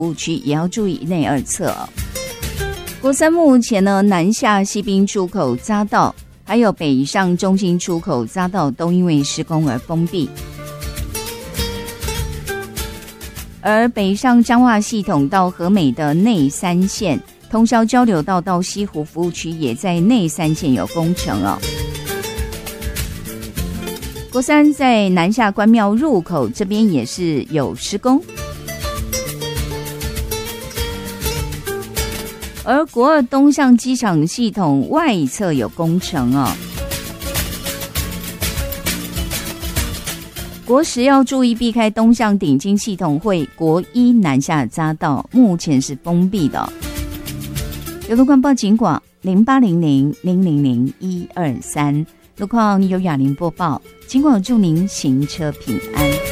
务区也要注意内2侧哦。国三目前呢，南下西滨出口匝道还有北上中心出口匝道都因为施工而封闭，而北上彰化系统到和美的内3线，通霄交流道到西湖服务区也在内3线有工程哦。国三在南下关庙入口这边也是有施工，而国2东向机场系统外侧有工程哦。国10要注意避开东向顶金系统会国1南下匝道，目前是封闭的哦。有路况报警广0800-000-123，路况由雅玲播报，警广祝您行车平安。